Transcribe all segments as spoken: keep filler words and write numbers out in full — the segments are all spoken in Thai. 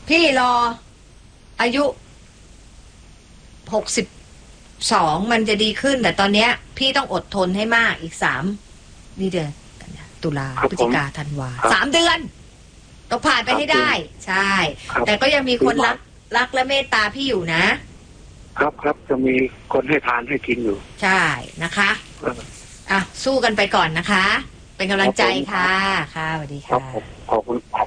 พี่รออายุหกสิบสองมันจะดีขึ้นแต่ตอนเนี้ยพี่ต้องอดทนให้มากอีกสามนี่เดือนตุลาพฤศจิกาธันวาสามเดือนต้องผ่านไปให้ได้ใช่แต่ก็ยังมีคนรักรักและเมตตาพี่อยู่นะครับครับจะมีคนให้ทานให้กินอยู่ใช่นะคะอ่ะสู้กันไปก่อนนะคะเป็นกำลังใจค่ะค่ะสวัสดีค่ะขอบคุณครับ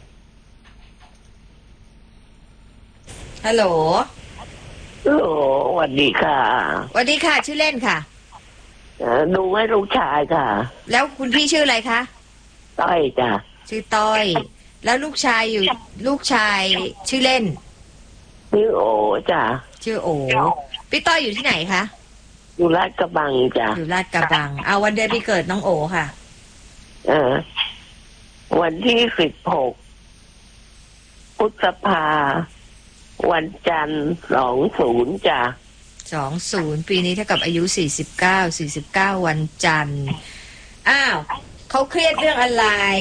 ฮัลโหลโอ้สวัสดีค่ะสวัสดีค่ะชื่อเล่นค่ะดูให้ลูกชายค่ะแล้วคุณพี่ชื่ออะไรคะต้อยจ้ะชื่อต้อยแล้วลูกชายอยู่ลูกชายชื่อเล่นชื่อโอจ้ะชื่อโอพี่ต้อยอยู่ที่ไหนคะอยู่ลาดกระบังจ้ะอยู่ลาดกระบังเอาวันเดือนปีเกิดน้องโอค่ะเออวันที่สิบหกพฤษภาวันจันทร์สองศูนย์จ้ะสองศูนย์ปีนี้เท่ากับอายุสี่สิบเก้าสี่สิบเก้าวันจันทร์อ้าวเขาเครียดเรื่องอะไร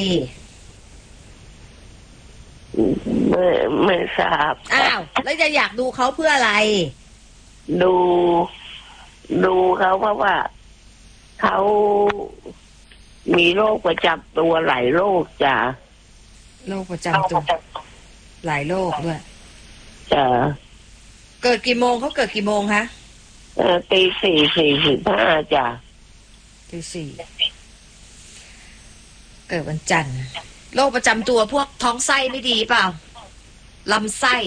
ไม่ไม่ทราบอ้าวแล้วจะอยากดูเขาเพื่ออะไรดูดูเขาเพราะว่าเขามีโรคประจำตัวหลายโรคจ้ะโรคประจำตัวหลายโรคด้วยจ้ะเกิดกี่โมงเขาเกิดกี่โมงคะเออตีสี่สี่สิบห้าจ้ะตีสี่เกิดวันจันทร์โรคประจำตัวพวกท้องไส้ไม่ดีเปล่าลำไส้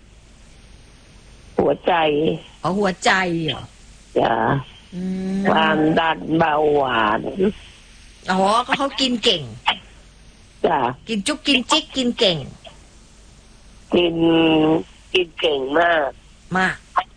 หัวใจอ๋อหัวใจเหรอจ้ะความดันเบาหวานอ๋อก็เขากินเก่งจ้ะกินจุกกินจิ๊กกินเก่งกินกินเก่งมากมาก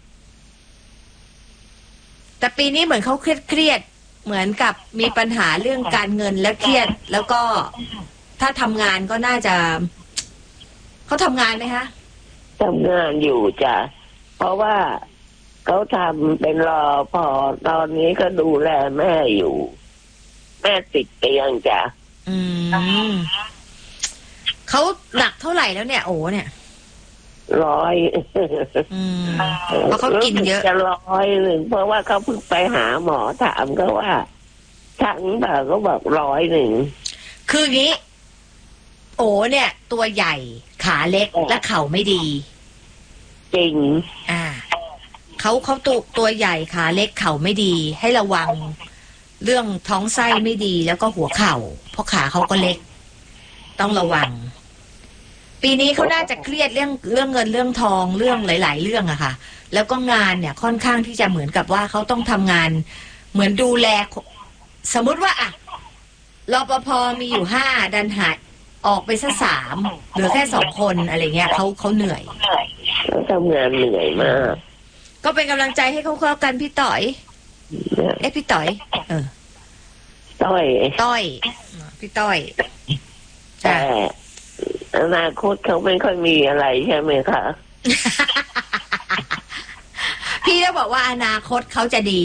แต่ปีนี้เหมือนเขาเครียดเครียดเหมือนกับมีปัญหาเรื่องการเงินและเครียดแล้วก็ถ้าทำงานก็น่าจะเขาทำงานไหมคะทำงานอยู่จ้ะเพราะว่าเขาทำเป็นรอพอตอนนี้ก็ดูแลแม่อยู่แม่ติดเตียงจ้ะอืมเขาหนักเท่าไหร่แล้วเนี่ยโอ้เนี่ยร้อยอืมเพราะเขากินเยอะจะร้อยหนึ่งเพราะว่าเขาเพิ่งไปหาหมอถามก็ว่าทั้งแบบก็บอกร้อยหนึ่งคืองี้โอ้เนี่ยตัวใหญ่ขาเล็กและเข่าไม่ดีจริงอ่าเขาเขาตัวตัวใหญ่ขาเล็กเข่าไม่ดีให้ระวังเรื่องท้องไส้ไม่ดีแล้วก็หัวเข่าเพราะขาเขาก็เล็กต้องระวังปีนี้เขาน่าจะเครียดเรื่องเรื่องเงินเรื่องทองเรื่องหลายๆเรื่องอะค่ะแล้วก็งานเนี่ยค่อนข้างที่จะเหมือนกับว่าเขาต้องทำงานเหมือนดูแลสมมุติว่าอะรปภ.มีอยู่ห้าดันหายออกไปซะสามเหลือแค่สองคนอะไรเงี้ยเขาเขาเหนื่อยเขาทำงานเหนื่อยมากก็เป็นกำลังใจให้เขาเข้ากันพี่ต่อยเอ๊ะพี่ต่อยเออต้อยต้อยพี่ต้อยแต่อนาคตเขาไม่ค่อยมีอะไรใช่ไหมคะพี่จะบอกว่าอนาคตเขาจะดี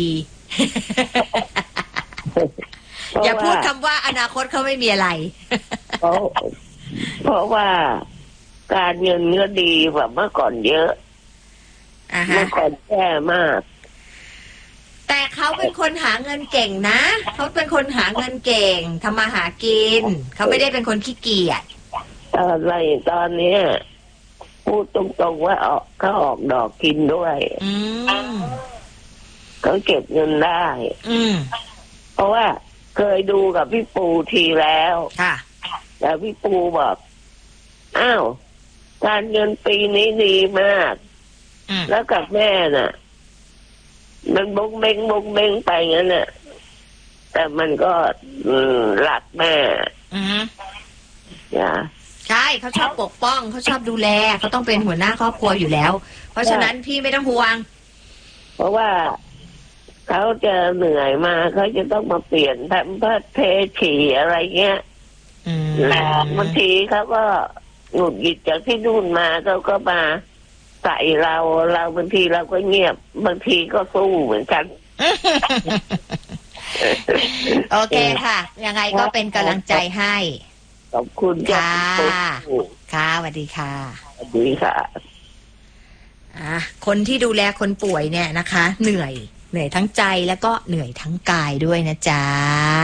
อย่าพูดคำว่าอนาคตเขาไม่มีอะไรเพราะเพราะว่าการเงินก็ดีกว่าเมื่อก่อนเยอะเมื่อก่อนแย่มากแต่เขาเป็นคนหาเงินเก่งนะเขาเป็นคนหาเงินเก่งทำมาหากินเขาไม่ได้เป็นคนขี้เกียจอะไรตอนนี้พูดตรงๆว่าออกเขาออกดอกกินด้วยเขาเก็บเงินได้เพราะว่าเคยดูกับพี่ปูทีแล้วแต่พี่ปูบอกอ้าวการเงินปีนี้ดีมากแล้วกับแม่น่ะมันบงเบงบงเบงไปงั้นน่ะแต่มันก็รักแม่อย่าใช่เขาชอบปกป้องเขาชอบดูแลเขาต้องเป็นหัวหน้าครอบครัวอยู่แล้วเพราะฉะนั้นพี่ไม่ต้องห่วงเพราะว่าเขาจะเหนื่อยมาเขาจะต้องมาเปลี่ยนแพมเพิร์สเทฉี่อะไรเงี้ยแล้วบางทีเขาก็หงุดหงิดจากที่นู่นมาเขาก็มาใส่เราเราบางทีเราก็เงียบบางทีก็สู้เหมือนกันโอเคค่ะยังไงก็เป็นกำลังใจให้ขอบคุณค่ะค่ะสวัสดีค่ะสวัสดีค่ะอ่ะคนที่ดูแลคนป่วยเนี่ยนะคะเหนื่อยเหนื่อยทั้งใจแล้วก็เหนื่อยทั้งกายด้วยนะจ๊ะ